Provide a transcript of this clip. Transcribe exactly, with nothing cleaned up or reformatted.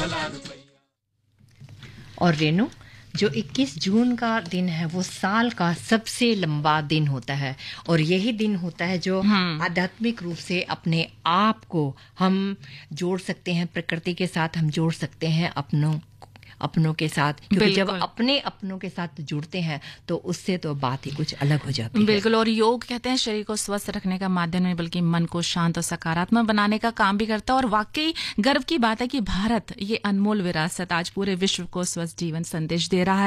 और रेनू, जो इक्कीस जून का दिन है वो साल का सबसे लंबा दिन होता है और यही दिन होता है जो हम्म आध्यात्मिक रूप से अपने आप को हम जोड़ सकते हैं, प्रकृति के साथ हम जोड़ सकते हैं, अपनों अपनों के साथ, क्योंकि जब बिल्कुल अपने अपनों के साथ जुड़ते हैं तो उससे तो बात ही कुछ अलग हो जाती है। बिल्कुल। और योग कहते हैं शरीर को स्वस्थ रखने का माध्यम नहीं बल्कि मन को शांत और सकारात्मक बनाने का काम भी करता है। और वाकई गर्व की बात है कि भारत ये अनमोल विरासत आज पूरे विश्व को स्वस्थ जीवन संदेश दे रहा है।